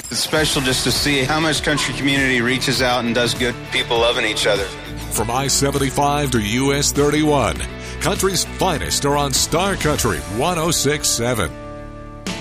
It's special just to see how much country community reaches out and does good. People loving each other. From I-75 to US 31, country's finest are on Star Country 106.7.